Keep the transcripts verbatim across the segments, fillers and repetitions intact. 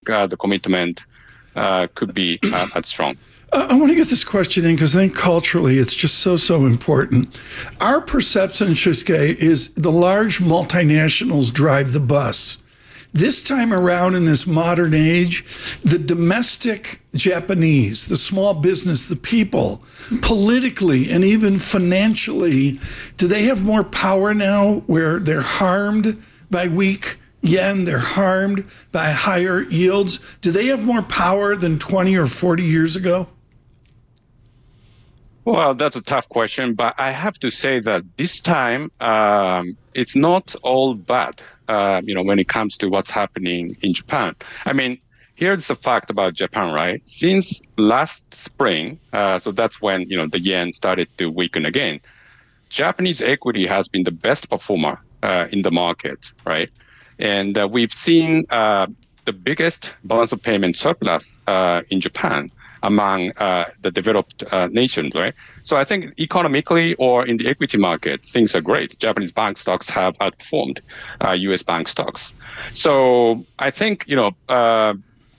uh, the commitment uh, could be uh, as strong. Uh, I want to get this question in because I think culturally it's just so, so important. Our perception, Shusuke, is the large multinationals drive the bus. This time around in this modern age, the domestic Japanese, the small business, the people, politically and even financially, do they have more power now where they're harmed by weak yen, they're harmed by higher yields? Do they have more power than twenty or forty years ago? Well, that's a tough question, but I have to say that this time um, it's not all bad, uh, you know, when it comes to what's happening in Japan. I mean, here's the fact about Japan, right? Since last spring, uh, so that's when, you know, the yen started to weaken again, Japanese equity has been the best performer uh, in the market, right? And uh, we've seen uh, the biggest balance of payment surplus uh, in Japan among uh, the developed uh, nations, right? So I think economically or in the equity market, things are great. Japanese bank stocks have outperformed uh, U S bank stocks. So I think, you know, uh,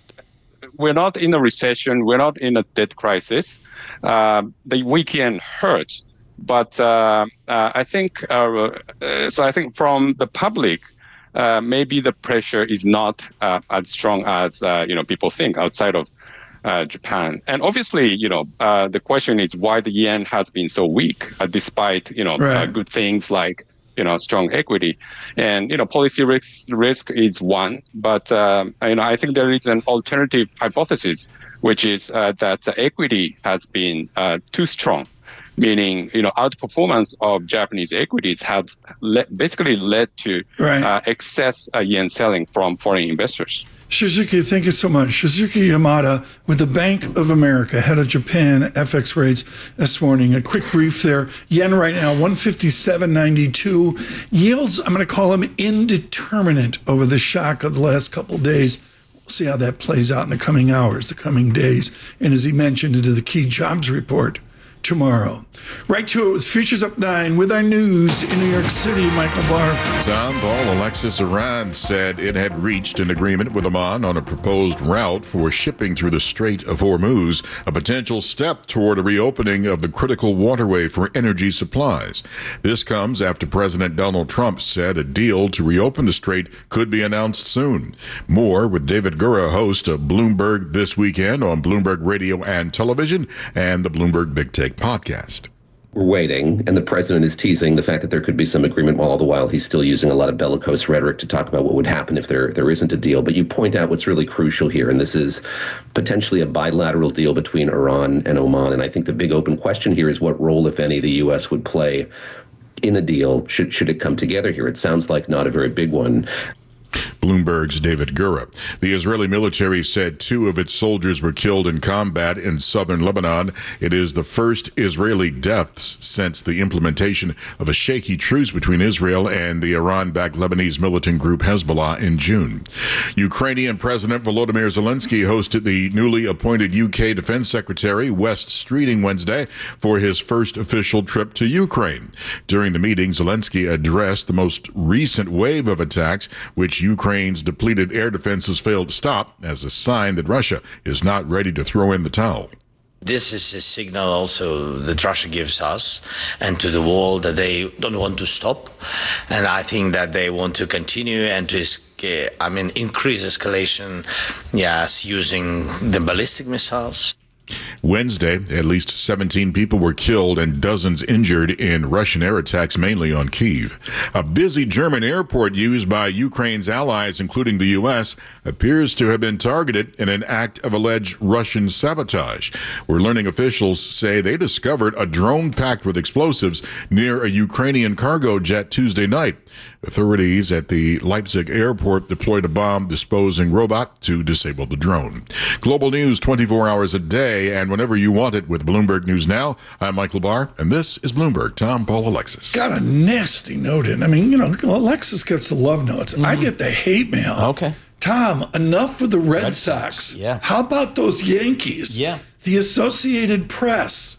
we're not in a recession. We're not in a debt crisis. Uh, the weak yen hurts. But uh, uh, I think, uh, uh, so I think from the public, uh, maybe the pressure is not uh, as strong as, uh, you know, people think outside of Uh, Japan. And obviously, you know, uh, the question is why the yen has been so weak, uh, despite, you know, right. uh, good things like, you know, strong equity. And, you know, policy risk, risk is one. But, um, you know, I think there is an alternative hypothesis, which is uh, that the equity has been uh, too strong, meaning, you know, outperformance of Japanese equities has le- basically led to right. uh, excess uh, yen selling from foreign investors. Shizuki, thank you so much. Shizuki Yamada with the Bank of America, head of Japan F X rates this morning. A quick brief there. Yen right now, one fifty-seven ninety-two. Yields, I'm going to call them indeterminate over the shock of the last couple of days. We'll see how that plays out in the coming hours, the coming days. And as he mentioned, into the key jobs report tomorrow. Right to it with Futures Up nine with our news in New York City, Michael Barr. Tom Paul, Alexis, Iran said it had reached an agreement with Oman on a proposed route for shipping through the Strait of Hormuz, a potential step toward a reopening of the critical waterway for energy supplies. This comes after President Donald Trump said a deal to reopen the strait could be announced soon. More with David Gura, host of Bloomberg This Weekend on Bloomberg Radio and Television and the Bloomberg Big Take podcast. We're waiting, and the president is teasing the fact that there could be some agreement, while all the while he's still using a lot of bellicose rhetoric to talk about what would happen if there there isn't a deal. But you point out what's really crucial here, and this is potentially a bilateral deal between Iran and Oman. And I think the big open question here is what role, if any, the U S would play in a deal should should it come together here. It sounds like not a very big one. Bloomberg's David Gura. The Israeli military said two of its soldiers were killed in combat in southern Lebanon. It is the first Israeli deaths since the implementation of a shaky truce between Israel and the Iran-backed Lebanese militant group Hezbollah in June. Ukrainian President Volodymyr Zelensky hosted the newly appointed U K Defense Secretary West Streeting Wednesday for his first official trip to Ukraine. During the meeting, Zelensky addressed the most recent wave of attacks, which Ukraine Ukraine's depleted air defenses failed to stop, as a sign that Russia is not ready to throw in the towel. This is a signal also that Russia gives us and to the world that they don't want to stop. And I think that they want to continue and to, I mean, increase escalation, yes, using the ballistic missiles. Wednesday, at least seventeen people were killed and dozens injured in Russian air attacks, mainly on Kyiv. A busy German airport used by Ukraine's allies, including the U S, appears to have been targeted in an act of alleged Russian sabotage. We're learning officials say they discovered a drone packed with explosives near a Ukrainian cargo jet Tuesday night. Authorities at the Leipzig airport deployed a bomb-disposing robot to disable the drone. Global news twenty-four hours a day and whenever you want it with Bloomberg News Now. I'm Michael Barr, and this is Bloomberg. Tom, Paul, Alexis. Got a nasty note in. I mean, you know, Alexis gets the love notes. Mm-hmm. I get the hate mail. Okay. Tom, enough with the Red, Red Sox. Sox. Yeah. How about those Yankees? Yeah. The Associated Press.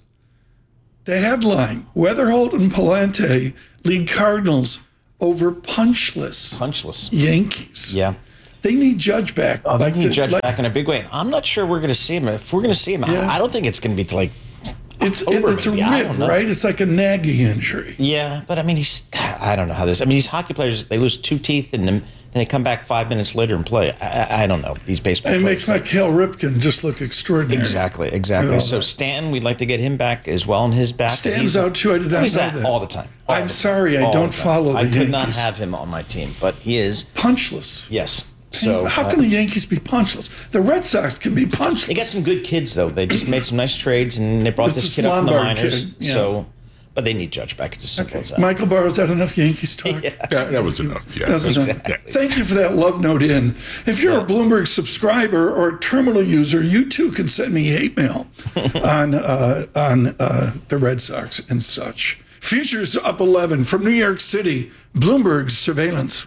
The headline, Weatherholt and Palante lead Cardinals over punchless. Punchless. Yankees. Yeah. They need Judge back. Oh, they Like need to- Judge like- back in a big way. I'm not sure we're going to see him. If we're going to see him, Yeah. I, I don't think it's going to be till like It's, October, it's a maybe. I don't rib, know. right? It's like a nagging injury. Yeah, but I mean, he's. God, I don't know how this. I mean, these hockey players, they lose two teeth and then, then they come back five minutes later and play. I, I, I don't know. These baseball It players. makes like Cal Ripken just look extraordinary. Exactly, exactly. Yeah. So Stan, we'd like to get him back as well in his back. Stan's He's out too. I did not he's know out that. all the time. All I'm the sorry, time. I All don't the time. follow the I could not Yankees. have him on my team, but he is. Punchless. Yes. So How uh, can the Yankees be punchless? The Red Sox can be punchless. they got some good kids though. They just made some nice trades and they brought This this, is kid up from the Lombard minors. kid, yeah. So, but they need Judge back. It's as simple Okay. as that. Michael Barrow, is that enough Yankees talk? Yeah, that was enough. Yeah. That's enough. Exactly. Thank you for that love note in. If you're a Bloomberg subscriber or a terminal user, you too can send me hate mail on uh, on uh, the Red Sox and such. Futures up eleven from New York City. Bloomberg's surveillance.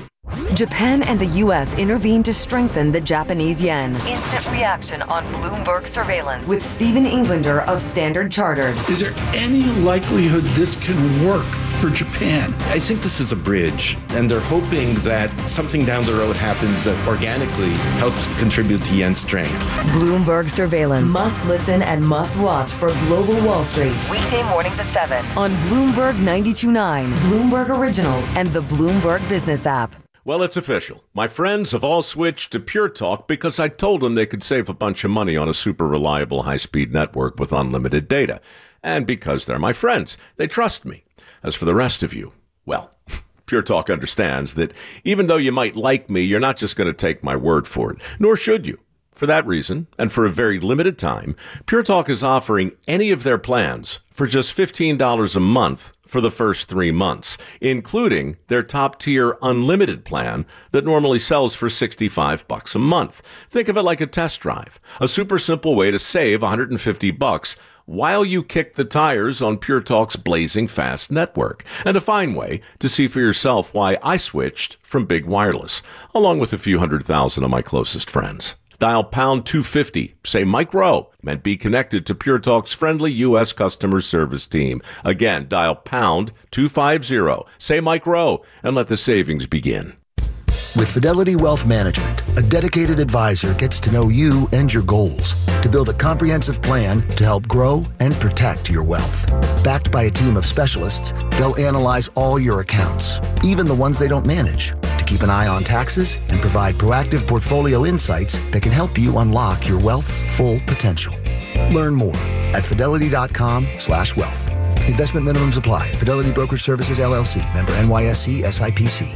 Japan and the U S intervene to strengthen the Japanese yen. Instant reaction on Bloomberg surveillance with Stephen Englander of Standard Chartered. Is there any likelihood this can work for Japan? I think this is a bridge, and they're hoping that something down the road happens that organically helps contribute to yen strength. Bloomberg surveillance. Must listen and must watch for Global Wall Street. Weekday mornings at seven on Bloomberg ninety-two point nine, Bloomberg Originals, and the Bloomberg Business app. Well, it's official. My friends have all switched to Pure Talk because I told them they could save a bunch of money on a super reliable high-speed network with unlimited data. And because they're my friends, they trust me. As for the rest of you, well, Pure Talk understands that even though you might like me, you're not just going to take my word for it, nor should you. For that reason, and for a very limited time, Pure Talk is offering any of their plans for just fifteen dollars a month for the first three months, including their top-tier unlimited plan that normally sells for sixty-five bucks a month. Think of it like a test drive, a super simple way to save one hundred fifty bucks while you kick the tires on Pure Talk's blazing fast network, and a fine way to see for yourself why I switched from Big Wireless, along with a few hundred thousand of my closest friends. Dial pound two fifty, say Mike Rowe, and be connected to Pure Talk's friendly U S customer service team. Again, dial pound two fifty, say Mike Rowe, and let the savings begin. With Fidelity Wealth Management, a dedicated advisor gets to know you and your goals to build a comprehensive plan to help grow and protect your wealth. Backed by a team of specialists, they'll analyze all your accounts, even the ones they don't manage, to keep an eye on taxes and provide proactive portfolio insights that can help you unlock your wealth's full potential. Learn more at fidelity.com slash wealth. Investment minimums apply. Fidelity Brokerage Services, L L C. Member N Y S E S I P C.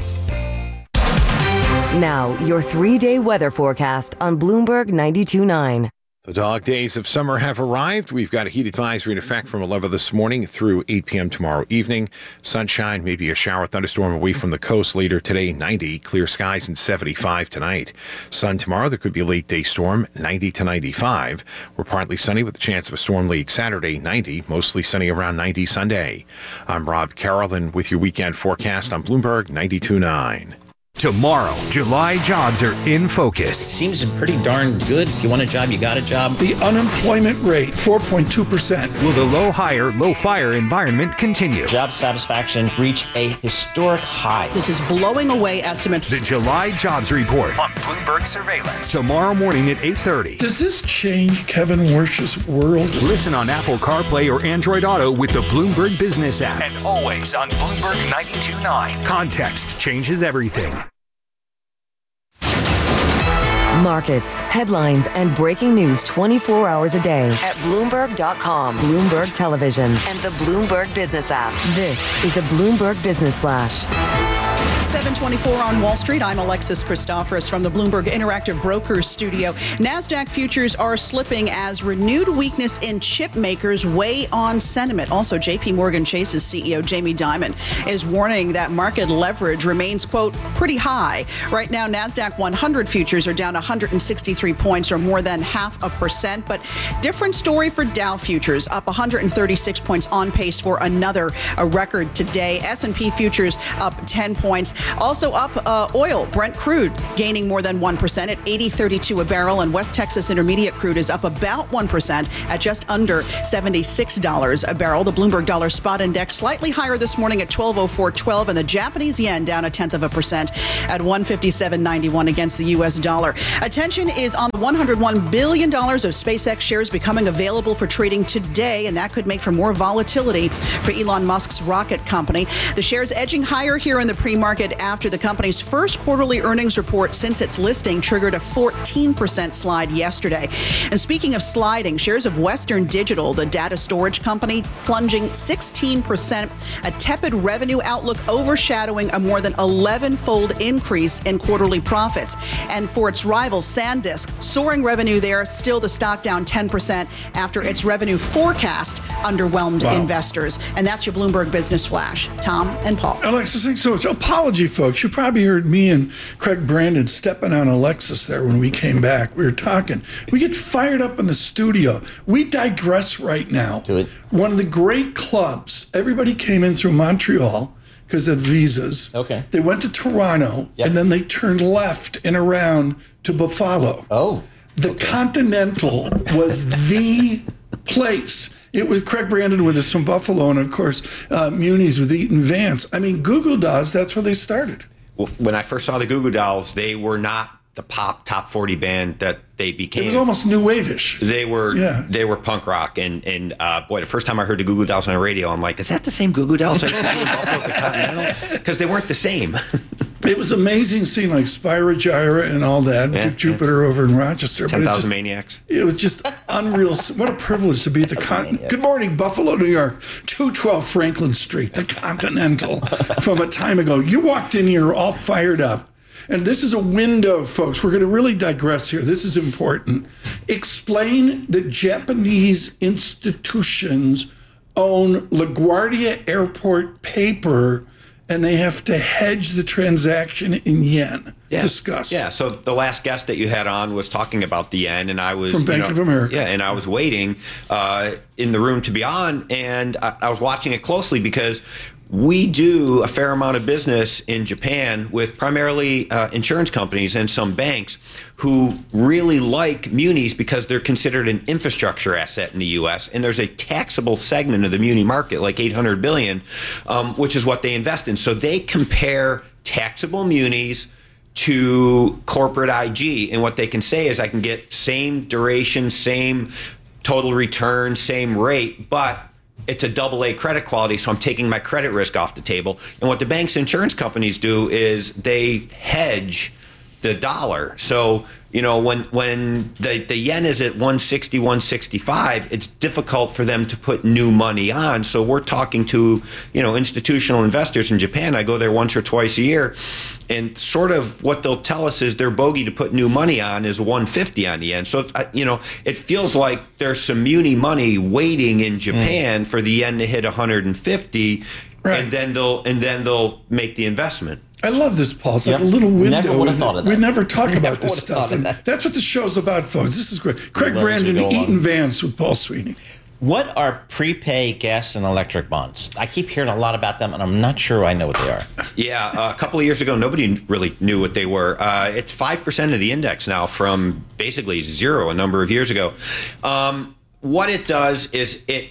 Now, your three-day weather forecast on Bloomberg ninety-two point nine. The dog days of summer have arrived. We've got a heat advisory in effect from eleven this morning through eight p.m. tomorrow evening. Sunshine, maybe a shower thunderstorm away from the coast later today, ninety. Clear skies and seventy-five tonight. Sun tomorrow, there could be a late day storm, ninety to ninety-five. We're partly sunny with a chance of a storm late Saturday, ninety. Mostly sunny around ninety Sunday. I'm Rob Carroll, and with your weekend forecast on Bloomberg ninety-two point nine. Tomorrow, July jobs are in focus. It seems pretty darn good. If you want a job, you got a job. The unemployment rate, four point two percent. Will the low hire, low fire environment continue? Job satisfaction reached a historic high. This is blowing away estimates. The July jobs report on Bloomberg Surveillance. Tomorrow morning at eight thirty. Does this change Kevin Warsh's world? Listen on Apple CarPlay or Android Auto with the Bloomberg Business app. And always on Bloomberg ninety-two point nine. Context changes everything. Markets, headlines, and breaking news twenty-four hours a day at Bloomberg dot com, Bloomberg Television, and the Bloomberg Business app. This is a Bloomberg Business Flash. seven twenty-four on Wall Street. I'm Alexis Christoforous from the Bloomberg Interactive Brokers studio. NASDAQ futures are slipping as renewed weakness in chip makers weigh on sentiment. Also, J P Morgan Chase's C E O Jamie Dimon is warning that market leverage remains, quote, pretty high. Right now, NASDAQ one hundred futures are down one hundred sixty-three points, or more than half a percent. But different story for Dow futures, up one hundred thirty-six points, on pace for another a record today. S and P futures up ten points. Also up, uh, oil, Brent crude gaining more than one percent at eighty thirty-two a barrel, and West Texas Intermediate crude is up about one percent at just under seventy-six dollars a barrel. The Bloomberg Dollar Spot Index slightly higher this morning at twelve oh four twelve, and the Japanese yen down a tenth of a percent at one fifty-seven ninety-one against the U S dollar. Attention is on the one hundred one billion dollars of SpaceX shares becoming available for trading today, and that could make for more volatility for Elon Musk's rocket company. The shares edging higher here in the pre-market after the company's first quarterly earnings report since its listing triggered a fourteen percent slide yesterday. And speaking of sliding, shares of Western Digital, the data storage company, plunging sixteen percent, a tepid revenue outlook overshadowing a more than eleven-fold increase in quarterly profits. And for its rival, SanDisk, soaring revenue there, still the stock down ten percent after its revenue forecast underwhelmed Wow. investors. And that's your Bloomberg Business Flash. Tom and Paul. Alexis, thanks so much. Apology, folks. You probably heard me and Craig Brandon stepping on Alexis there when we came back. We were talking. We get fired up in the studio. We digress right now. Do it. One of the great clubs, everybody came in through Montreal because of visas. Okay. They went to Toronto, Yep. and then they turned left and around to Buffalo. Oh. The Continental was the place. It was Craig Brandon with us from Buffalo, and of course, uh, Muni's with Eaton Vance. I mean, Goo Goo Dolls, that's where they started. Well, when I first saw the Goo Goo Dolls, they were not the pop top forty band that they became. It was almost new wave-ish. They were Yeah. they were punk rock, and and uh, boy, the first time I heard the Goo Goo Dolls on the radio, I'm like, is that the same Goo Goo Dolls I used to see in Buffalo at the Continental? Because they weren't the same. It was amazing seeing like Spyro Gyra and all that, Yeah, Duke Jupiter over in Rochester. Ten but it Thousand just- Maniacs. It was just unreal. What a privilege to be at the Con. Good morning, Buffalo, New York, two twelve Franklin Street, the Continental. From a time ago, you walked in here all fired up. And this is a window, folks. We're going to really digress here. This is important. Explain that Japanese institutions own LaGuardia Airport paper, and they have to hedge the transaction in yen. Yeah. Discuss. Yeah. So the last guest that you had on was talking about the yen, and I was From Bank you know, of America. Yeah, and I was waiting uh, in the room to be on, and I, I was watching it closely because we do a fair amount of business in Japan with primarily uh, insurance companies and some banks who really like munis because they're considered an infrastructure asset in the U S. And there's a taxable segment of the muni market, like eight hundred billion dollars, um, which is what they invest in. So they compare taxable munis to corporate I G. And what they can say is I can get same duration, same total return, same rate, but it's a double A credit quality, so I'm taking my credit risk off the table. And what the banks and insurance companies do is they hedge the dollar. So, you know, when when the, the yen is at one sixty, one sixty-five, it's difficult for them to put new money on. So we're talking to, you know, institutional investors in Japan. I go there once or twice a year, and sort of what they'll tell us is their bogey to put new money on is one fifty on the yen. So, you know, it feels like there's some muni money waiting in Japan mm. for the yen to hit one fifty, right. and then they'll and then they'll make the investment. I love this, Paul. It's yep. like a little window. Never would have thought of that. We never talk never about this stuff. And that. That's what the show's about, folks. This is great. Craig Brandon, Eaton Vance with Paul Sweeney. What are prepay gas and electric bonds? I keep hearing a lot about them, and I'm not sure I know what they are. Yeah, uh, a couple of years ago, nobody really knew what they were. Uh, it's five percent of the index now from basically zero a number of years ago. Um, what it does is it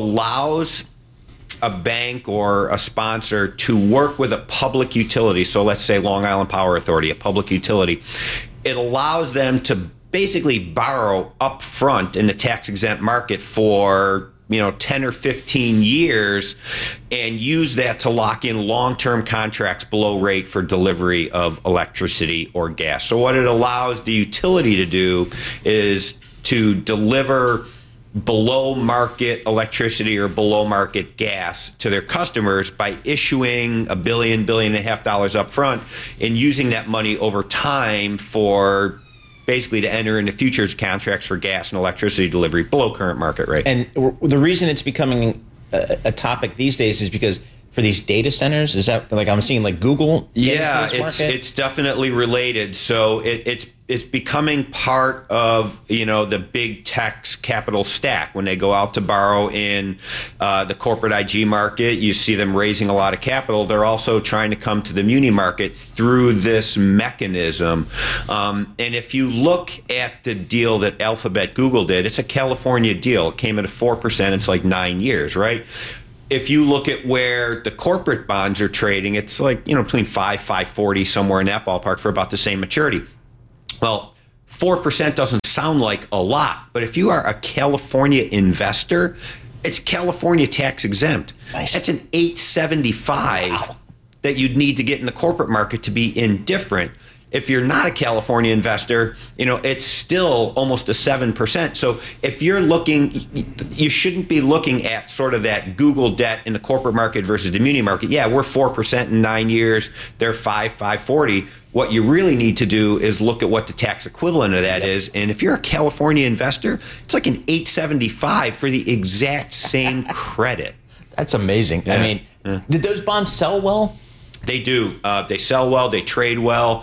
allows a bank or a sponsor to work with a public utility. So let's say Long Island Power Authority, a public utility. It allows them to basically borrow up front in the tax exempt market for, you know, ten or fifteen years and use that to lock in long-term contracts below rate for delivery of electricity or gas. So what it allows the utility to do is to deliver below market electricity or below market gas to their customers by issuing a billion, billion and a half dollars up front and using that money over time for basically to enter into futures contracts for gas and electricity delivery below current market rate. And the reason it's becoming a, a topic these days is because for these data centers, is that like I'm seeing like Google? Yeah, it's it's definitely related. So it, it's it's becoming part of, you know, the big tech's capital stack. When they go out to borrow in uh, the corporate I G market, you see them raising a lot of capital. They're also trying to come to the muni market through this mechanism. Um, and if you look at the deal that Alphabet Google did, it's a California deal. It came at a four percent. It's like nine years, right? If you look at where the corporate bonds are trading, it's like, you know, between five, five forty, somewhere in that ballpark for about the same maturity. Well, four percent doesn't sound like a lot, but if you are a California investor, it's California tax exempt. Nice. That's an eight seventy-five wow. that you'd need to get in the corporate market to be indifferent. If you're not a California investor, you know, it's still almost a seven percent. So if you're looking, you shouldn't be looking at sort of that Google debt in the corporate market versus the muni market. Yeah, we're four percent in nine years. They're five, five forty. What you really need to do is look at what the tax equivalent of that is. And if you're a California investor, it's like an eight seventy-five for the exact same credit. That's amazing. Yeah. I mean, yeah. Did those bonds sell well? They do. Uh, they sell well. They trade well.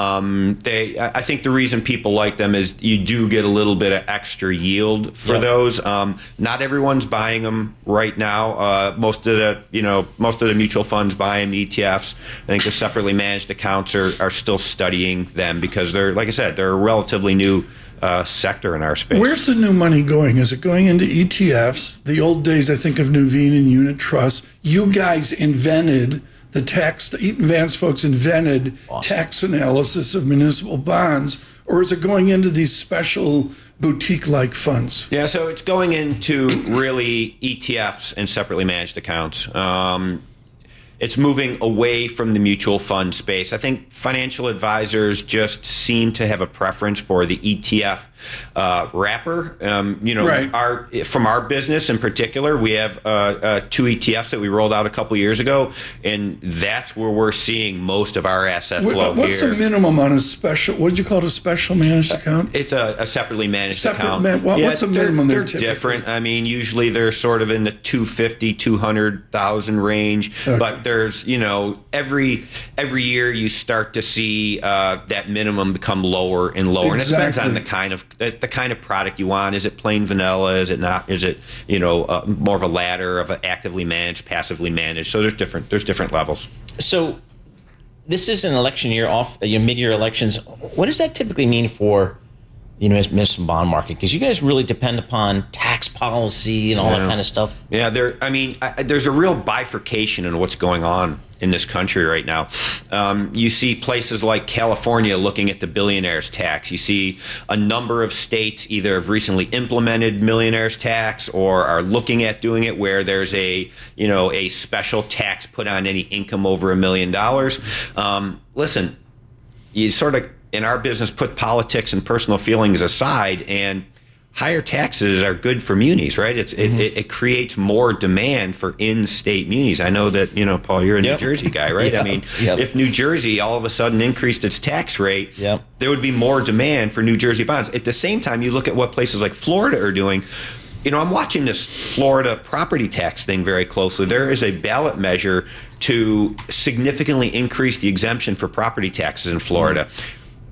Um, they. I think the reason people like them is you do get a little bit of extra yield for yep. those. Um, not everyone's buying them right now. Uh, most of the, you know, most of the mutual funds buy them, E T Fs. I think the separately managed accounts are are still studying them because they're, like I said, they're a relatively new uh, sector in our space. Where's the new money going? Is it going into E T Fs? The old days, I think, of Nuveen and Unit Trust. You guys invented the tax, the Eaton Vance folks invented awesome. tax analysis of municipal bonds, or is it going into these special boutique-like funds? Yeah, so it's going into really E T Fs and separately managed accounts. Um, it's moving away from the mutual fund space. I think financial advisors just seem to have a preference for the E T F uh, wrapper. Um, you know, right. our from our business in particular, we have uh, uh, two E T Fs that we rolled out a couple years ago, and that's where we're seeing most of our asset flow. What's here. the minimum on a special? What did you call it? A special managed account? It's a, a separately managed Separate account. Man, what, yeah, what's the minimum? They're, they're different. I mean, usually they're sort of in the two fifty, two hundred thousand range, okay. but there's, you know, every every year you start to see uh, that minimum become lower and lower, exactly. and it depends on the kind of the, the kind of product you want. Is it plain vanilla? Is it not? Is it, you know, uh, more of a ladder of an actively managed, passively managed? So there's different there's different levels. So this is an election year, off your mid-year elections. What does that typically mean for, you know, municipal bond market? Because you guys really depend upon tax policy and all yeah. that kind of stuff. Yeah, there. I mean, I, there's a real bifurcation in what's going on in this country right now. Um, you see places like California looking at the billionaires tax. You see a number of states either have recently implemented millionaires tax or are looking at doing it, where there's a, you know, a special tax put on any income over a million dollars. Um, listen, you sort of, in our business, put politics and personal feelings aside, and higher taxes are good for munis, right? It's mm-hmm. it, it creates more demand for in-state munis. I know that, you know, Paul, you're a yep. New Jersey guy, right? yep. I mean, yep. if New Jersey all of a sudden increased its tax rate, yep. there would be more demand for New Jersey bonds. At the same time, you look at what places like Florida are doing. You know, I'm watching this Florida property tax thing very closely. There is a ballot measure to significantly increase the exemption for property taxes in Florida. Mm-hmm.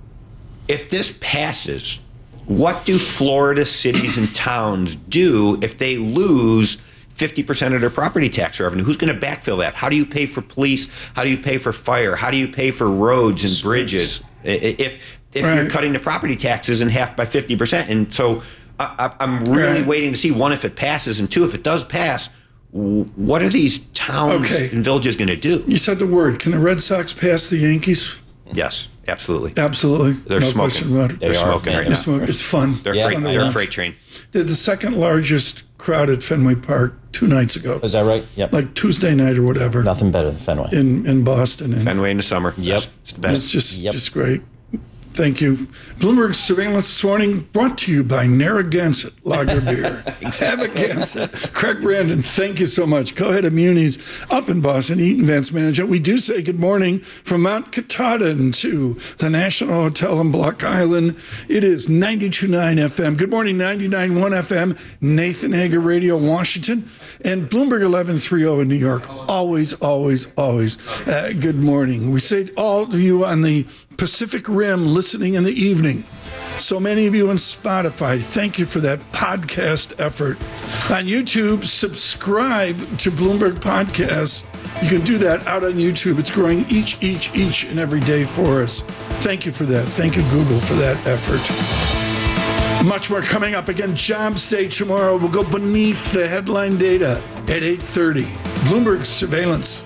If this passes, what do Florida cities and towns do if they lose fifty percent of their property tax revenue? Who's going to backfill that? How do you pay for police? How do you pay for fire? How do you pay for roads and bridges if if right. you're cutting the property taxes in half by fifty percent? And so I, I'm really right. waiting to see, one, if it passes, and two, if it does pass, what are these towns okay. and villages going to do? You said the word. Can the Red Sox pass the Yankees? Yes. Absolutely. Absolutely. They're no smoking. Question about it. They're they smoking are, right yeah. now. It's fun. They're, yeah, freight, they're a freight train. They're the second largest crowd at Fenway Park two nights ago. Is that right? Yep. Like Tuesday night or whatever. Nothing better than Fenway. In in Boston. And Fenway in the summer. Yep. It's the best. It's just, yep. just great. Thank you. Bloomberg Surveillance this morning brought to you by Narragansett Lager Beer. Have against it. Craig Brandon, thank you so much. Go ahead, Munis up in Boston, Eaton Vance Management. We do say good morning from Mount Katahdin to the National Hotel on Block Island. It is ninety-two point nine F M. Good morning, ninety-nine point one F M, Nathan Hager Radio, Washington, and Bloomberg eleven thirty in New York. Always, always, always uh, good morning. We say all of you on the Pacific Rim listening in the evening. So many of you on Spotify, thank you for that podcast effort. On YouTube, subscribe to Bloomberg Podcasts. You can do that out on YouTube. It's growing each, each, each and every day for us. Thank you for that. Thank you, Google, for that effort. Much more coming up. Again, Jobs Day tomorrow. We'll go beneath the headline data at eight thirty. Bloomberg Surveillance.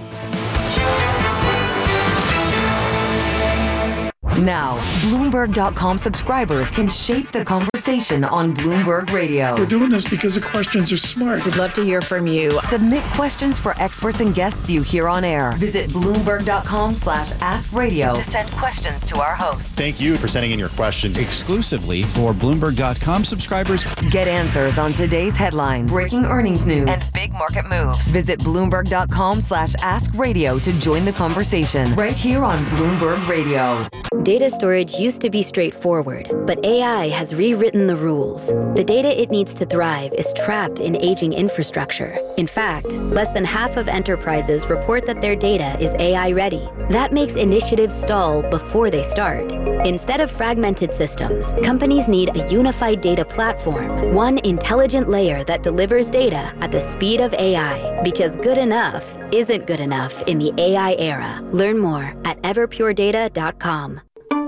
Now, Bloomberg dot com subscribers can shape the conversation on Bloomberg Radio. We're doing this because the questions are smart. We'd love to hear from you. Submit questions for experts and guests you hear on air. Visit Bloomberg dot com slash ask radio to send questions to our hosts. Thank you for sending in your questions. Exclusively for Bloomberg dot com subscribers. Get answers on today's headlines, breaking earnings news, and big market moves. Visit Bloomberg dot com slash ask radio to join the conversation right here on Bloomberg Radio. Data storage used to be straightforward, but A I has rewritten the rules. The data it needs to thrive is trapped in aging infrastructure. In fact, less than half of enterprises report that their data is A I ready. That makes initiatives stall before they start. Instead of fragmented systems, companies need a unified data platform, one intelligent layer that delivers data at the speed of A I, because good enough isn't good enough in the A I era. Learn more at everpure data dot com.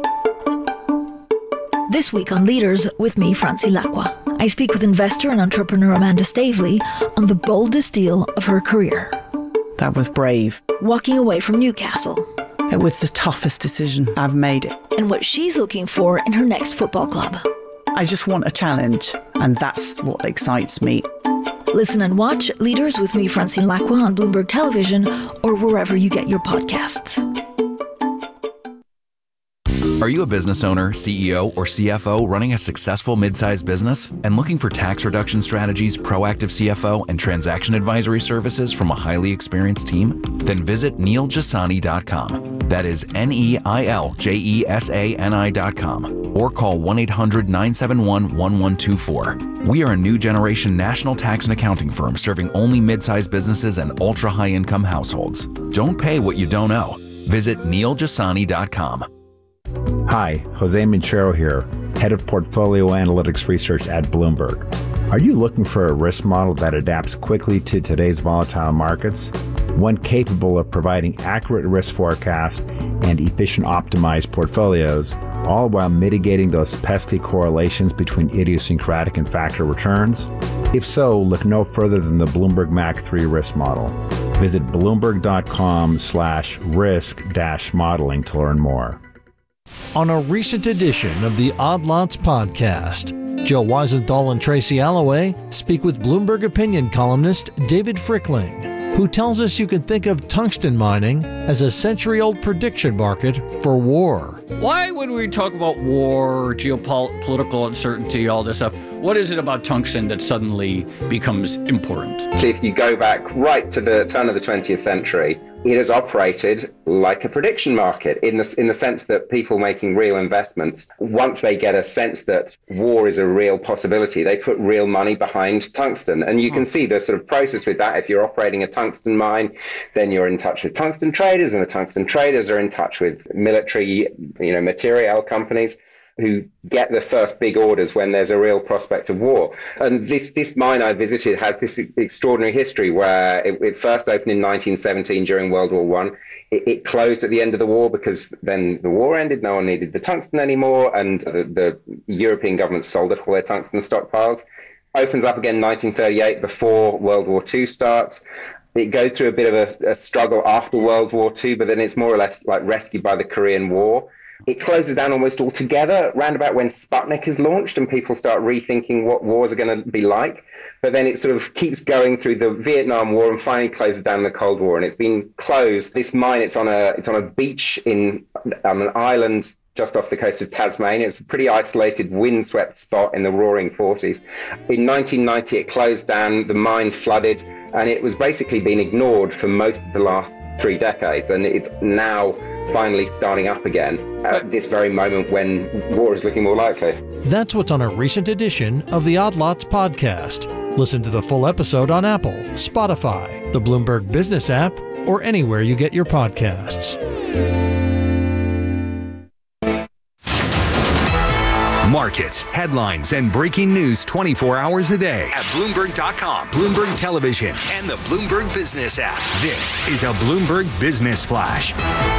This week on Leaders with me, Francine Lacqua, I speak with investor and entrepreneur Amanda Stavely on the boldest deal of her career. That was brave. Walking away from Newcastle. It was the toughest decision I've made. And what she's looking for in her next football club. I just want a challenge, and that's what excites me. Listen and watch Leaders with me, Francine Lacqua, on Bloomberg Television or wherever you get your podcasts. Are you a business owner, C E O, or C F O running a successful mid-sized business and looking for tax reduction strategies, proactive C F O, and transaction advisory services from a highly experienced team? Then visit neil jasani dot com. That is N E I L J E S A N I dot com. Or call one eight hundred nine seven one one one two four. We are a new generation national tax and accounting firm serving only mid-sized businesses and ultra-high-income households. Don't pay what you don't owe. Visit neil jasani dot com. Hi, Jose Minchero here, Head of Portfolio Analytics Research at Bloomberg. Are you looking for a risk model that adapts quickly to today's volatile markets? One capable of providing accurate risk forecasts and efficient optimized portfolios, all while mitigating those pesky correlations between idiosyncratic and factor returns? If so, look no further than the Bloomberg M A C three risk model. Visit bloomberg dot com slash risk dash modeling to learn more. On a recent edition of the Odd Lots podcast, Joe Weisenthal and Tracy Alloway speak with Bloomberg opinion columnist David Frickling, who tells us you can think of tungsten mining as a century-old prediction market for war. Why would we talk about war, geopolitical uncertainty, all this stuff? What is it about tungsten that suddenly becomes important? If you go back right to the turn of the twentieth century, it has operated like a prediction market in the, in the sense that people making real investments, once they get a sense that war is a real possibility, they put real money behind tungsten. And you can see the sort of process with that. If you're operating a tungsten mine, then you're in touch with tungsten traders, and the tungsten traders are in touch with military, you know, material companies who get the first big orders when there's a real prospect of war. And this this mine I visited has this extraordinary history where it, it first opened in nineteen seventeen during World War One. It, it closed at the end of the war because then the war ended, no one needed the tungsten anymore, and the, the European government sold off all their tungsten stockpiles. Opens up again in nineteen thirty-eight before World War Two starts. It goes through a bit of a, a struggle after World War Two, but then it's more or less like rescued by the Korean War. It closes down almost altogether round about when Sputnik is launched and people start rethinking what wars are going to be like. But then it sort of keeps going through the Vietnam War and finally closes down the Cold War. And it's been closed. This mine, it's on a it's on a beach in on an island just off the coast of Tasmania. It's a pretty isolated, windswept spot in the roaring forties. In nineteen ninety, it closed down, the mine flooded, and it was basically been ignored for most of the last three decades. And it's now finally starting up again at this very moment when war is looking more likely. That's what's on a recent edition of the Odd Lots podcast. Listen to the full episode on Apple, Spotify, the Bloomberg Business app, or anywhere you get your podcasts. Markets, headlines, and breaking news twenty-four hours a day at Bloomberg dot com, Bloomberg Television, and the Bloomberg Business app. This is a Bloomberg Business Flash.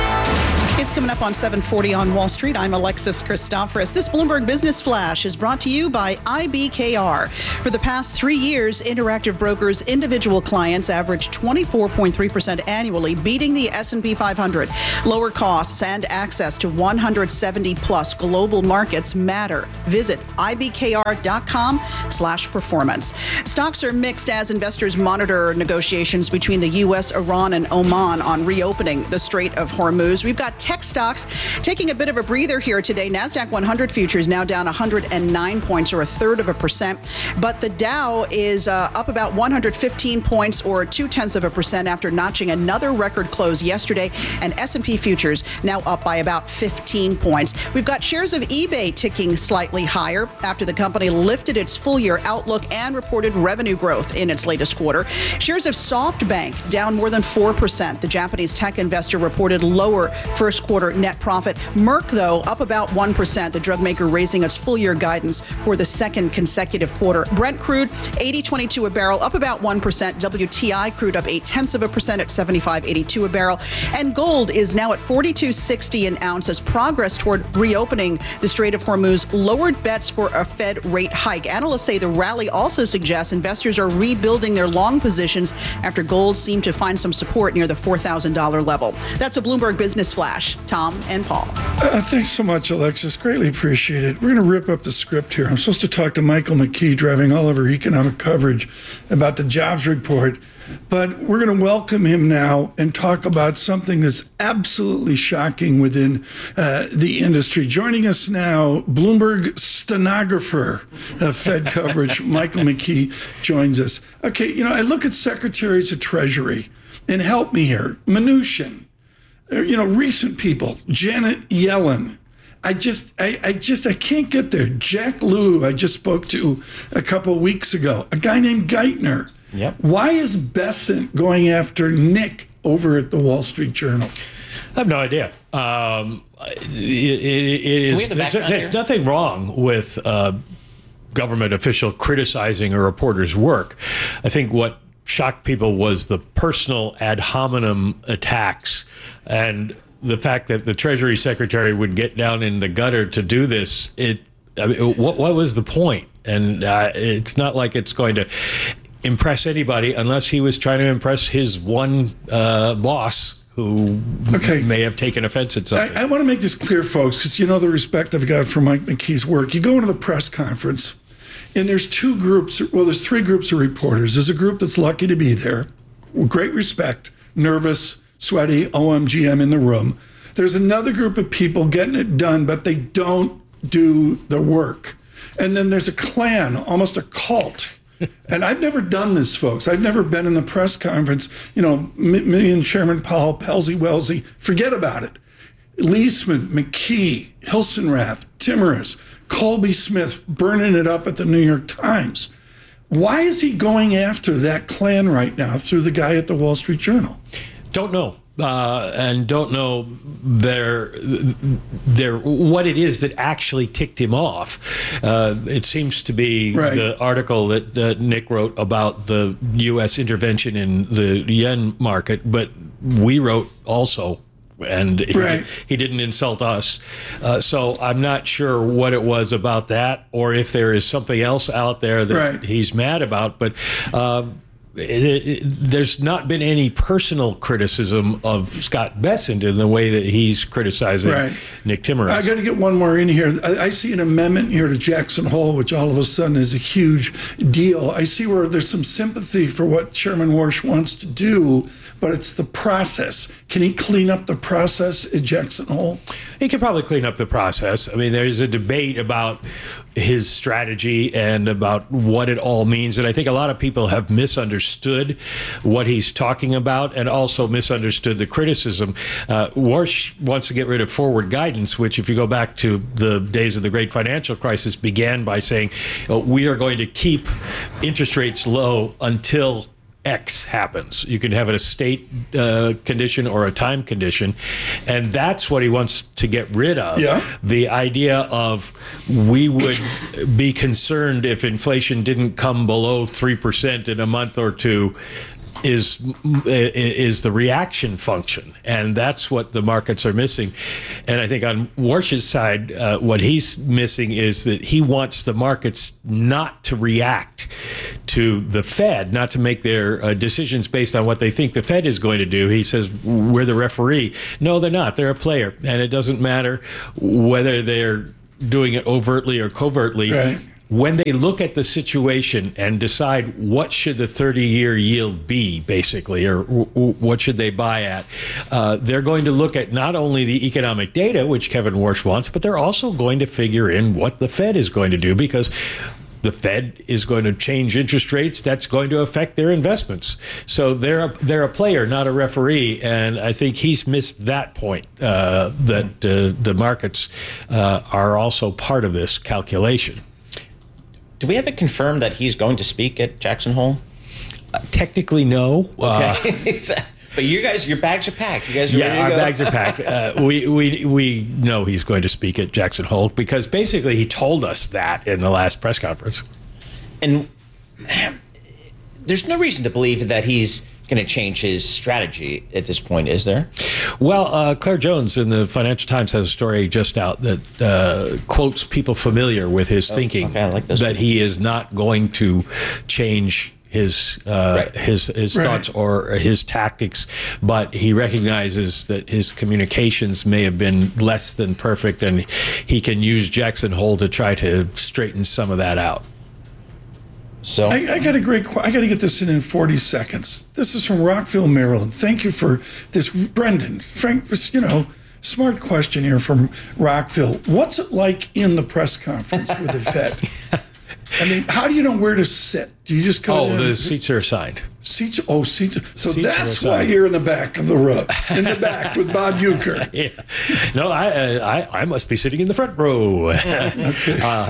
It's coming up on seven forty on Wall Street. I'm Alexis Christoforous. This Bloomberg Business Flash is brought to you by I B K R. For the past three years, Interactive Brokers' individual clients averaged twenty-four point three percent annually, beating the S and P five hundred. Lower costs and access to one hundred seventy plus global markets matter. Visit I B K R dot com slash performance. Stocks are mixed as investors monitor negotiations between the U S, Iran, and Oman on reopening the Strait of Hormuz. We've got tech stocks taking a bit of a breather here today. NASDAQ one hundred futures now down one hundred nine points, or a third of a percent. But the Dow is uh, up about one hundred fifteen points, or two tenths of a percent, after notching another record close yesterday. And S and P futures now up by about fifteen points. We've got shares of eBay ticking slightly higher after the company lifted its full year outlook and reported revenue growth in its latest quarter. Shares of SoftBank down more than four percent. The Japanese tech investor reported lower first quarter net profit. Merck, though, up about one percent. The drug maker raising its full year guidance for the second consecutive quarter. Brent crude, eighty twenty-two a barrel, up about one percent. W T I crude up eight tenths of a percent at seventy-five eighty-two a barrel. And gold is now at forty-two sixty an ounce as progress toward reopening the Strait of Hormuz lowered bets for a Fed rate hike. Analysts say the rally also suggests investors are rebuilding their long positions after gold seemed to find some support near the four thousand dollars level. That's a Bloomberg Business Flash. Tom and Paul. Uh, thanks so much, Alexis. Greatly appreciate it. We're going to rip up the script here. I'm supposed to talk to Michael McKee, driving all of our economic coverage, about the jobs report. But we're going to welcome him now and talk about something that's absolutely shocking within uh, the industry. Joining us now, Bloomberg stenographer of Fed coverage, Michael McKee, joins us. Okay, you know, I look at secretaries of Treasury, and help me here, Mnuchin. You know, recent people, Janet Yellen. I just, I, I just, I can't get there. Jack Lew, I just spoke to a couple of weeks ago. A guy named Geithner. Yep. Why is Bessent going after Nick over at the Wall Street Journal? I have no idea. Um, it, it, it is. we have the there's, background there's here? nothing wrong with uh, government official criticizing a reporter's work. I think what shocked people was the personal ad hominem attacks, and the fact that the Treasury Secretary would get down in the gutter to do this. It, I mean, what, what was the point? And uh, it's not like it's going to impress anybody unless he was trying to impress his one uh, boss who okay. may have taken offense at something. I, I want to make this clear, folks, because you know the respect I've got for Mike McKee's work. You go into the press conference, and there's two groups, well, there's three groups of reporters. There's a group that's lucky to be there, great respect, nervous, sweaty, O M G, I'm in the room. There's another group of people getting it done, but they don't do the work. And then there's a clan, almost a cult. And I've never done this, folks. I've never been in the press conference. You know, me and Chairman Powell, Pelzy Welzy, forget about it. Leisman, McKee, Hilsenrath, Timmerus, Colby Smith burning it up at the New York Times. Why is he going after that clan right now through the guy at the Wall Street Journal? Don't know. Uh, and don't know their, their, what it is that actually ticked him off. Uh, it seems to be right. the article that uh, Nick wrote about the U S intervention in the yen market, but we wrote also, and right. he, he didn't insult us. Uh, so I'm not sure what it was about that, or if there is something else out there that right. he's mad about. But um, It, it, there's not been any personal criticism of Scott Bessent in the way that he's criticizing right. Nick Timmermans. I got to get one more in here. I, I see an amendment here to Jackson Hole, which all of a sudden is a huge deal. I see where there's some sympathy for what Chairman Warsh wants to do, but it's the process. Can he clean up the process at Jackson Hole? He can probably clean up the process. I mean, there's a debate about his strategy and about what it all means. And I think a lot of people have misunderstood what he's talking about and also misunderstood the criticism. Uh, Warsh wants to get rid of forward guidance, which, if you go back to the days of the great financial crisis, began by saying, oh, we are going to keep interest rates low until X happens. You can have a state uh, condition or a time condition, and that's what he wants to get rid of. Yeah. The idea of we would be concerned if inflation didn't come below three percent in a month or two is is the reaction function, and that's what the markets are missing. And I think on Warsh's side, uh, what he's missing is that he wants the markets not to react to the Fed, not to make their uh, decisions based on what they think the Fed is going to do. He says, we're the referee. No, they're not. They're a player, and it doesn't matter whether they're doing it overtly or covertly. Right. When they look at the situation and decide what should the thirty-year yield be, basically, or w- w- what should they buy at, uh, they're going to look at not only the economic data, which Kevin Warsh wants, but they're also going to figure in what the Fed is going to do, because the Fed is going to change interest rates. That's going to affect their investments. So they're a, they're a player, not a referee. And I think he's missed that point, uh, that uh, the markets uh, are also part of this calculation. Do we have it confirmed that he's going to speak at Jackson Hole? Uh, technically, no. Okay. Uh, but you guys, your bags are packed. You guys are yeah, ready to our go? bags are packed. Uh, we, we, we know he's going to speak at Jackson Hole because basically he told us that in the last press conference. And there's no reason to believe that he's going to change his strategy at this point, is there? Well, uh, Claire Jones in the Financial Times has a story just out that uh, quotes people familiar with his oh, thinking okay, I like this that one. he is not going to change his uh, right. his his right. thoughts or his tactics, but he recognizes that his communications may have been less than perfect, and he can use Jackson Hole to try to straighten some of that out. So I, I got a great. I got to get this in in forty seconds. This is from Rockville, Maryland. Thank you for this, Brendan. Frank, you know, smart question here from Rockville. What's it like in the press conference with the Fed? I mean, how do you know where to sit? Do you just go? Oh, the seats are assigned. Seats. Oh, seats. So seats that's why you're in the back of the row, in the back with Bob Uecker. Yeah. No, I, I I must be sitting in the front row. Okay. Uh,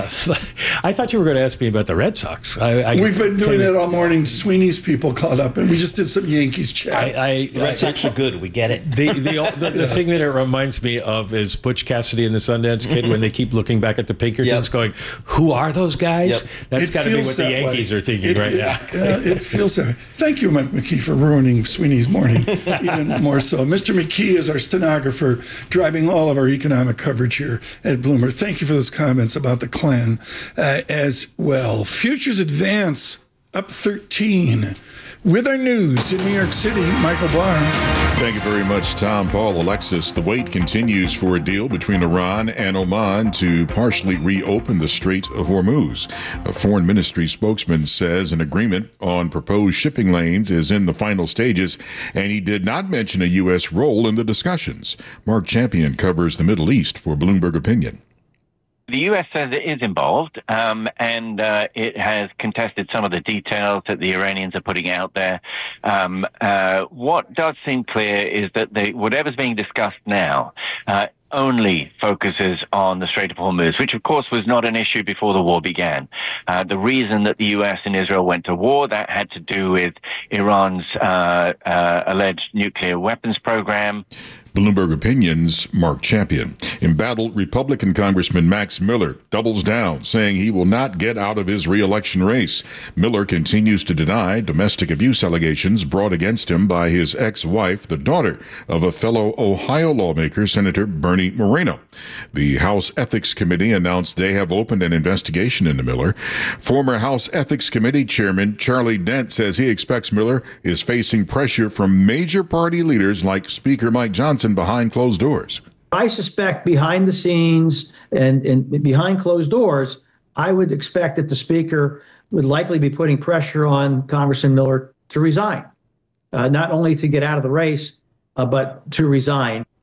I thought you were going to ask me about the Red Sox. I, I We've been doing it all morning. Sweeney's people called up, and we just did some Yankees chat. I, I, the Red Sox are good. We get it. The the the, the thing that it reminds me of is Butch Cassidy and the Sundance Kid when they keep looking back at the Pinkertons, yep. going, "Who are those guys?" Yep. That's got to be what the Yankees way. are thinking it, right it, now. Uh, it feels that way. Thank you, Mike McKee, for ruining Sweeney's morning even more so. Mister McKee is our stenographer, driving all of our economic coverage here at Bloomberg. Thank you for those comments about the Klan uh, as well. Futures advance up thirteen. With our news in New York City, Michael Barr. Thank you very much, Tom, Paul, Alexis. The wait continues for a deal between Iran and Oman to partially reopen the Strait of Hormuz. A foreign ministry spokesman says an agreement on proposed shipping lanes is in the final stages, and he did not mention a U S role in the discussions. Mark Champion covers the Middle East for Bloomberg Opinion. The U S says it is involved, um, and uh, it has contested some of the details that the Iranians are putting out there. Um, uh, what does seem clear is that they, whatever's being discussed now uh, only focuses on the Strait of Hormuz, which of course was not an issue before the war began. Uh, the reason that the U S and Israel went to war, that had to do with Iran's uh, uh, alleged nuclear weapons program. Bloomberg Opinion's Mark Champion. Embattled Republican Congressman Max Miller doubles down, saying he will not get out of his re-election race. Miller continues to deny domestic abuse allegations brought against him by his ex-wife, the daughter of a fellow Ohio lawmaker, Senator Bernie Moreno. The House Ethics Committee announced they have opened an investigation into Miller. Former House Ethics Committee Chairman Charlie Dent says he expects Miller is facing pressure from major party leaders like Speaker Mike Johnson behind closed doors. I suspect behind the scenes and, and behind closed doors, I would expect that the speaker would likely be putting pressure on Congressman Miller to resign, uh, not only to get out of the race, uh, but to resign.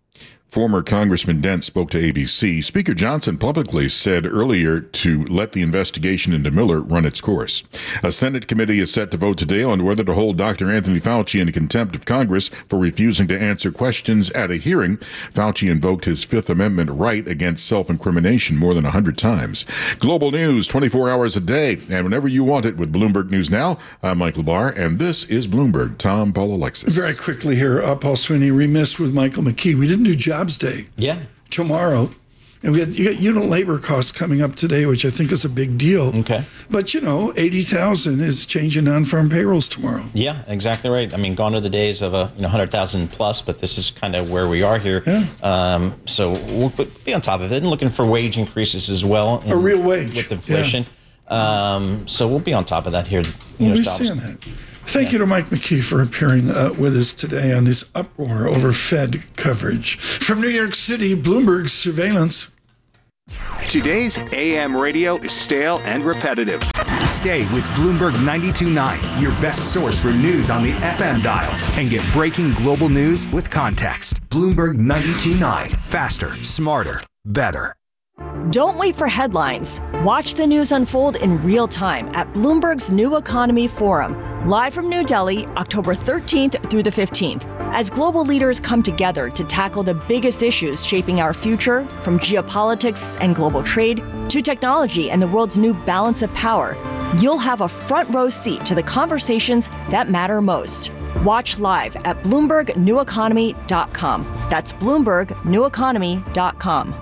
Former Congressman Dent spoke to A B C. Speaker Johnson publicly said earlier to let the investigation into Miller run its course. A Senate committee is set to vote today on whether to hold Doctor Anthony Fauci in contempt of Congress for refusing to answer questions at a hearing. Fauci invoked his Fifth Amendment right against self-incrimination more than one hundred times. Global news twenty-four hours a day and whenever you want it with Bloomberg News Now. I'm Michael Barr, and this is Bloomberg. Tom Paul Alexis. Very quickly here, uh, Paul Sweeney, remiss with Michael McKee. We didn't do Jobs Day. Yeah. Tomorrow. And we got, you got unit labor costs coming up today, which I think is a big deal. Okay. But, you know, eighty thousand is changing non-farm payrolls tomorrow. Yeah, exactly right. I mean, gone are the days of a you know one hundred thousand plus, but this is kind of where we are here. Yeah. Um, so we'll put, be on top of it and looking for wage increases as well. A real wage. With inflation. Yeah. Um, so we'll be on top of that here. You we'll know, be jobs. seeing that. Thank you to Mike McKee for appearing uh, with us today on this uproar over Fed coverage. From New York City, Bloomberg Surveillance. Today's A M radio is stale and repetitive. Stay with Bloomberg ninety-two point nine, your best source for news on the F M dial, and get breaking global news with context. Bloomberg ninety-two point nine. Faster, smarter, better. Don't wait for headlines. Watch the news unfold in real time at Bloomberg's New Economy Forum, live from New Delhi, October thirteenth through the fifteenth. As global leaders come together to tackle the biggest issues shaping our future, from geopolitics and global trade to technology and the world's new balance of power, you'll have a front row seat to the conversations that matter most. Watch live at Bloomberg New Economy dot com. That's Bloomberg New Economy dot com.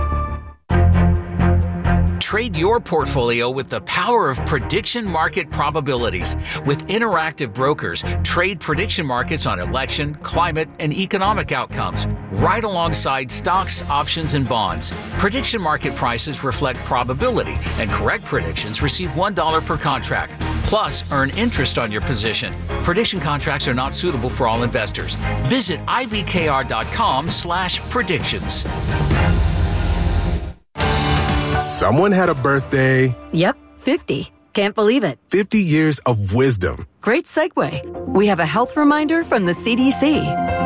Trade your portfolio with the power of prediction market probabilities. With Interactive Brokers, trade prediction markets on election, climate, and economic outcomes, right alongside stocks, options, and bonds. Prediction market prices reflect probability, and correct predictions receive one dollar per contract. Plus, earn interest on your position. Prediction contracts are not suitable for all investors. Visit I B K R dot com slash predictions. Someone had a birthday. Yep, fifty. Can't believe it. fifty years of wisdom. Great segue. We have a health reminder from the C D C.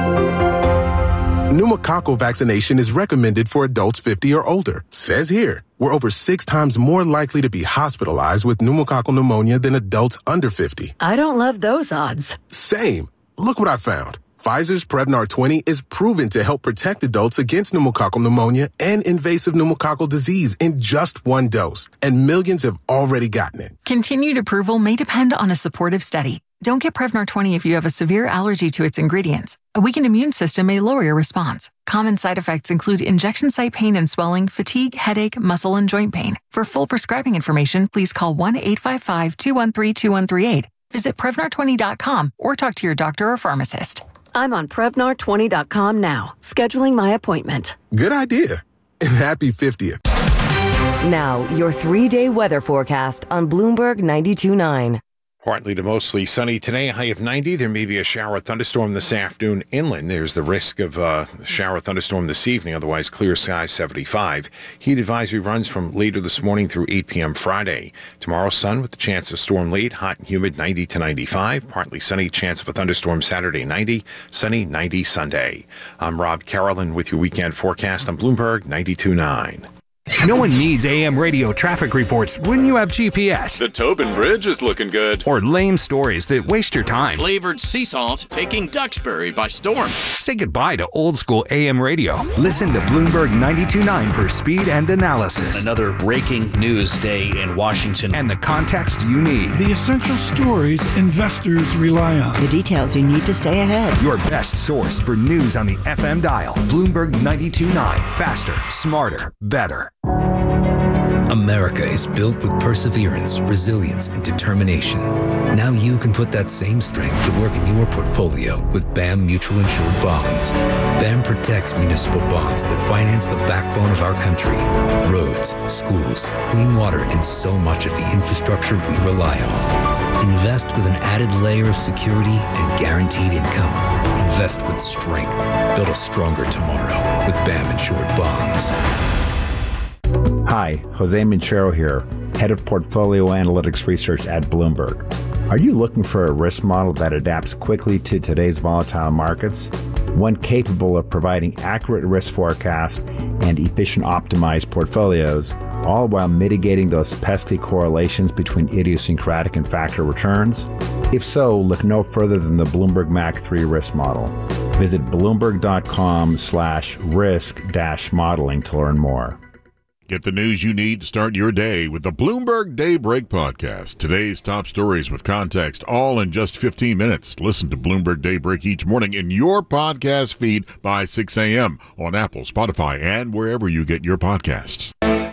Pneumococcal vaccination is recommended for adults fifty or older. Says here, we're over six times more likely to be hospitalized with pneumococcal pneumonia than adults under fifty. I don't love those odds. Same. Look what I found. Pfizer's Prevnar twenty is proven to help protect adults against pneumococcal pneumonia and invasive pneumococcal disease in just one dose, and millions have already gotten it. Continued approval may depend on a supportive study. Don't get Prevnar twenty if you have a severe allergy to its ingredients. A weakened immune system may lower your response. Common side effects include injection site pain and swelling, fatigue, headache, muscle, and joint pain. For full prescribing information, please call one eight five five, two one three, two one three eight. Visit Prevnar twenty dot com or talk to your doctor or pharmacist. I'm on Prevnar twenty dot com now, scheduling my appointment. Good idea. And happy fiftieth. Now, your three-day weather forecast on Bloomberg ninety-two point nine. Partly to mostly sunny today, a high of ninety. There may be a shower thunderstorm this afternoon inland. There's the risk of a shower thunderstorm this evening, otherwise clear skies seventy-five. Heat advisory runs from later this morning through eight p.m. Friday. Tomorrow, sun with the chance of storm late, hot and humid ninety to ninety-five. Partly sunny, chance of a thunderstorm Saturday ninety, sunny ninety Sunday. I'm Rob Carolyn with your weekend forecast on Bloomberg ninety-two point nine. No one needs A M radio traffic reports when you have G P S. The Tobin Bridge is looking good. Or lame stories that waste your time. Flavored sea salt taking Duxbury by storm. Say goodbye to old school A M radio. Listen to Bloomberg ninety-two point nine for speed and analysis. Another breaking news day in Washington. And the context you need. The essential stories investors rely on. The details you need to stay ahead. Your best source for news on the F M dial. Bloomberg ninety-two point nine. Faster, smarter, better. America is built with perseverance, resilience, and determination. Now you can put that same strength to work in your portfolio with B A M Mutual Insured Bonds. B A M protects municipal bonds that finance the backbone of our country. Roads, schools, clean water, and so much of the infrastructure we rely on. Invest with an added layer of security and guaranteed income. Invest with strength. Build a stronger tomorrow with B A M Insured Bonds. Hi, Jose Minchero here, Head of Portfolio Analytics Research at Bloomberg. Are you looking for a risk model that adapts quickly to today's volatile markets? one capable of providing accurate risk forecasts and efficient optimized portfolios, all while mitigating those pesky correlations between idiosyncratic and factor returns? If so, look no further than the Bloomberg M A C three risk model. Visit bloomberg.com slash risk dash modeling to learn more. Get the news you need to start your day with the Bloomberg Daybreak podcast. Today's top stories with context, all in just fifteen minutes. Listen to Bloomberg Daybreak each morning in your podcast feed by six a.m. on Apple, Spotify, and wherever you get your podcasts.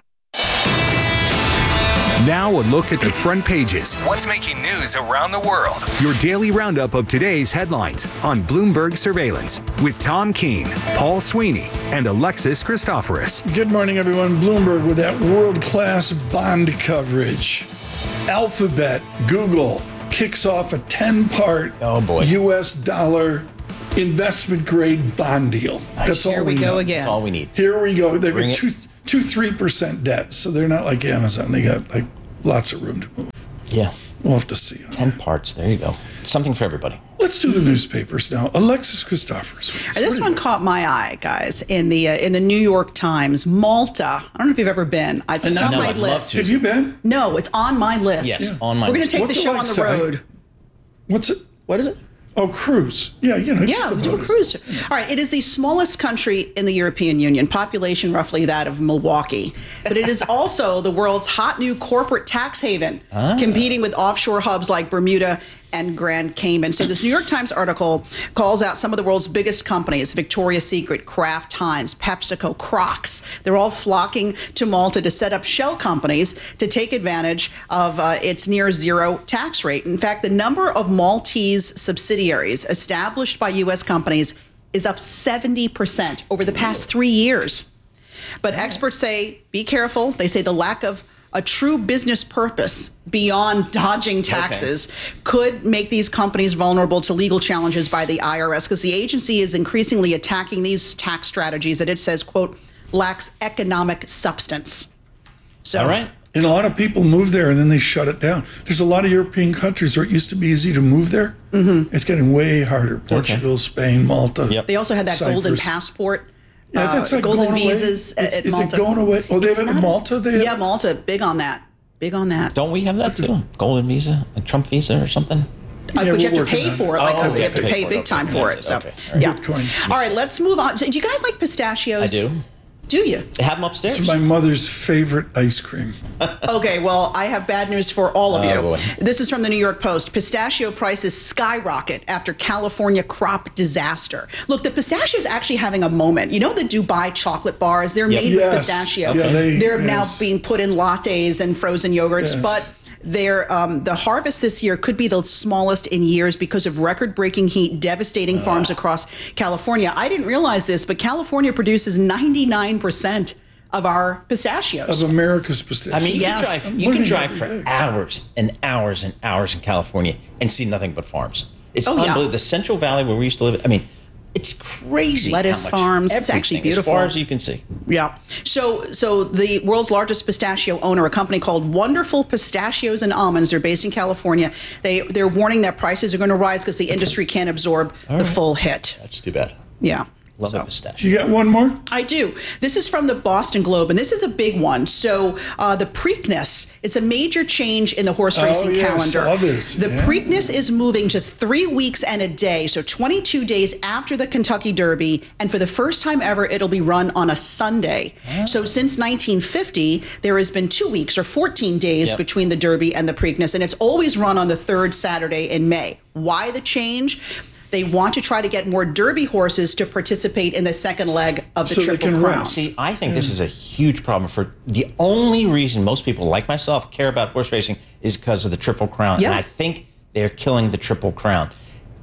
Now a look at the front pages. What's making news around the world? Your daily roundup of today's headlines on Bloomberg Surveillance with Tom Keene, Paul Sweeney, and Alexis Christoforous. Good morning, everyone. Bloomberg with that world-class bond coverage. Alphabet, Google, kicks off a ten-part oh boy. U S dollar investment-grade bond deal. Nice. That's all Here we we go know. again. That's all we need. Here we go. They've Bring got two, two, three percent debt, so they're not like Amazon. They got like lots of room to move. Yeah. We'll have to see. Ten parts. There you go. Something for everybody. Let's do the newspapers now. Alexis Christoforous. This one caught my eye, guys, in the uh, in the New York Times. Malta. I don't know if you've ever been. It's No, on my I'd love list. to. Have you been? No, it's on my list. Yes, on my We're going list. to take What's the it show like, on the Si? road. What's it? What is it? Oh, cruise. Yeah, you know. Yeah, we do a cruise. All right, it is the smallest country in the European Union, population roughly that of Milwaukee. But it is also the world's hot new corporate tax haven, Ah. competing with offshore hubs like Bermuda and Grand Cayman. So this New York Times article calls out some of the world's biggest companies: Victoria's Secret, Kraft Heinz, PepsiCo, Crocs. They're all flocking to Malta to set up shell companies to take advantage of uh, its near zero tax rate. In fact, the number of Maltese subsidiaries established by U S companies is up seventy percent over the past three years. But experts say, be careful. They say the lack of a true business purpose beyond dodging taxes okay. could make these companies vulnerable to legal challenges by the I R S, because the agency is increasingly attacking these tax strategies that it says, quote, lacks economic substance. So, all right. And a lot of people move there and then they shut it down. There's a lot of European countries where it used to be easy to move there. Mm-hmm. It's getting way harder. Portugal, okay. Spain, Malta. Yep. They also had that Cyprus. golden passport. Yeah, that's like uh, golden going visas away. at, at is Malta. Is it going away? Oh, they it's have it in Malta? They yeah, Malta, big on that. Big on that. Don't we have that too? Golden visa, a Trump visa or something? Uh, yeah, but you have to working pay on for it. it. Like Oh, uh, okay. you have to Pay pay for it, big okay. time for That's it. it, So, okay. All right. yeah. Bitcoin. All right, let's move on. Do you guys like pistachios? I do. Do you? They have them upstairs. It's my mother's favorite ice cream. Okay, well, I have bad news for all of Oh, you. boy. This is from the New York Post. Pistachio prices skyrocket after California crop disaster. Look, the pistachio's actually having a moment. You know the Dubai chocolate bars? They're Yep. made Yes. with pistachio. Yeah, they- They're yes. now being put in lattes and frozen yogurts, Yes. but Their, um, the harvest this year could be the smallest in years because of record-breaking heat devastating uh. farms across California. I didn't realize this, but California produces ninety-nine percent of our pistachios. Of America's pistachios. I mean, you yes. can drive, you can drive for day. hours and hours and hours in California and see nothing but farms. It's oh, unbelievable. Yeah. The Central Valley where we used to live, I mean, it's crazy. Lettuce how much farms. It's actually beautiful. As far as you can see. Yeah. So, so the world's largest pistachio owner, a company called Wonderful Pistachios and Almonds, they're based in California. They they're warning that prices are going to rise because the industry can't absorb All the right. full hit. That's too bad. Yeah. Love so. a pistachio. You got one more? I do. This is from the Boston Globe, and this is a big one. So uh, the Preakness, it's a major change in the horse racing oh, yeah, calendar. I saw this. The yeah. Preakness is moving to three weeks and a day, so twenty-two days after the Kentucky Derby, and for the first time ever, it'll be run on a Sunday. Oh. So since nineteen fifty, there has been two weeks or fourteen days yep. between the Derby and the Preakness, and it's always run on the third Saturday in May. Why the change? They want to try to get more Derby horses to participate in the second leg of the so Triple Crown. See, I think yeah. this is a huge problem. For the only reason most people like myself care about horse racing is because of the Triple Crown, yeah. and I think they're killing the Triple Crown.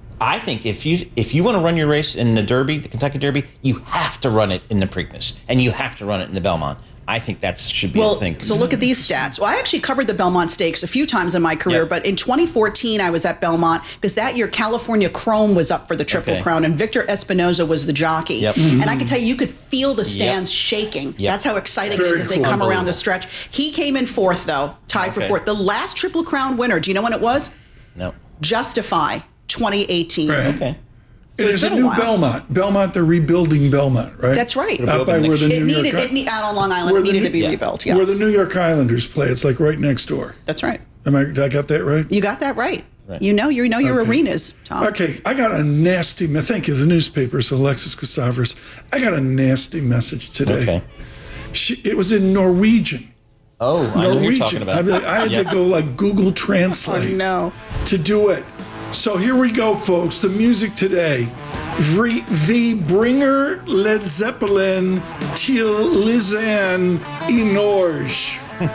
I think if you if you want to run your race in the Derby, the Kentucky Derby, you have to run it in the Preakness, and you have to run it in the Belmont. I think that should be well, the thing. So look at these stats. Well, I actually covered the Belmont Stakes a few times in my career, yep. but in twenty fourteen, I was at Belmont because that year California Chrome was up for the Triple okay. Crown and Victor Espinoza was the jockey. Yep. Mm-hmm. And I can tell you, you could feel the stands yep. shaking. Yep. That's how exciting Very it is as cool. they come around the stretch. He came in fourth, though, tied okay. for fourth. The last Triple Crown winner, do you know when it was? No. Justify twenty eighteen. Right. Okay. So And it's there's a been a new while. Belmont. Belmont, they're rebuilding Belmont, right? That's right. Out by where the it New needed York it need, out on Long Island. where It the needed New- to be yeah. rebuilt. Yes. Where the New York Islanders play. It's like right next door. That's right. Am I? Did I got that right? You got that right. Right. You know, you know your Okay. arenas, Tom. Okay, I got a nasty. me- Thank you, the newspapers, Alexis Christophorus. I got a nasty message today. Okay. She, it was in Norwegian. Oh, I know what you're talking about. I'd be like- I had Yeah. to go like Google Translate Oh, no. to do it. So here we go, folks. The music today. Vi, vi bringer Led Zeppelin till Lizanne i Norge.